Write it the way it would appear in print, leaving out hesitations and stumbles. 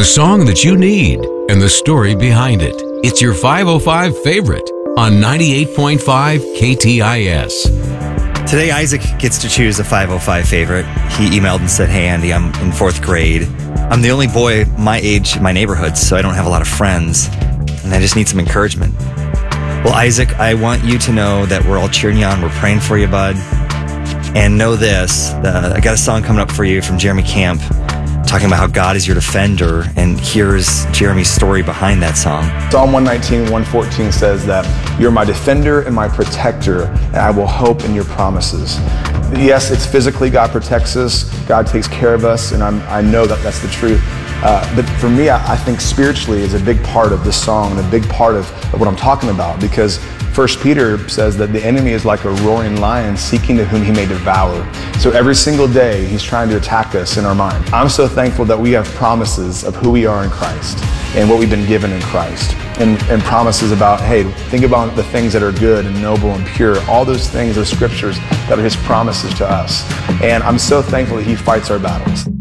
The song that you need and the story behind it. It's your 505 favorite on 98.5 KTIS. Today, Isaac gets to choose a 505 favorite. He emailed and said, "Hey, Andy, I'm in 4th grade. I'm the only boy my age in my neighborhood, so I don't have a lot of friends, and I just need some encouragement." Well, Isaac, I want you to know that we're all cheering you on. We're praying for you, bud. And know this, I got a song coming up for you from Jeremy Camp, talking about how God is your defender, and here's Jeremy's story behind that song. Psalm 119, 114 says that you're my defender and my protector, and I will hope in your promises. Yes, it's physically God protects us, God takes care of us, and I know that that's the truth. But for me, I think spiritually is a big part of this song and a big part of what I'm talking about, because 1 Peter says that the enemy is like a roaring lion seeking to whom he may devour. So every single day, he's trying to attack us in our mind. I'm so thankful that we have promises of who we are in Christ and what we've been given in Christ. And promises about, hey, think about the things that are good and noble and pure. All those things are scriptures that are his promises to us. And I'm so thankful that he fights our battles.